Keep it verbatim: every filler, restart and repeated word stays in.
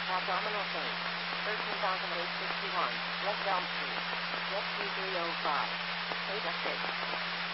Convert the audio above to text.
Abdominal pain. thirteen thousand eight hundred sixty-one. West Elm Street. West two three oh five. Page update.